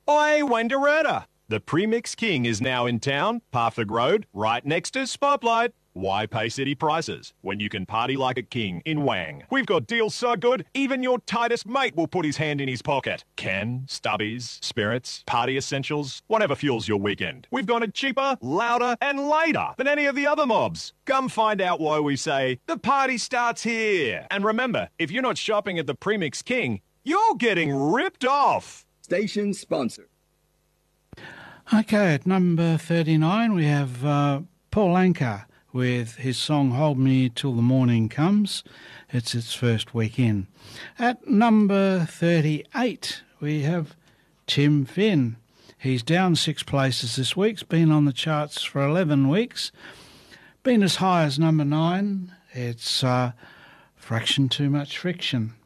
Oi, Wendouretta! The Premix King is now in town, Parford Road, right next to Spotlight. Why pay city prices when you can party like a king in Wang? We've got deals so good, even your tightest mate will put his hand in his pocket. Ken, stubbies, spirits, party essentials, whatever fuels your weekend. We've got it cheaper, louder, and later than any of the other mobs. Come find out why we say the party starts here. And remember, if you're not shopping at the Premix King, you're getting ripped off. Station sponsor. Okay, at number 39 we have Paul Anka with his song Hold Me Till the Morning Comes. It's its first week in. At number 38 we have Tim Finn. He's down 6 places this week. He's been on the charts for 11 weeks. Been as high as number 9. It's Fraction Too Much Friction.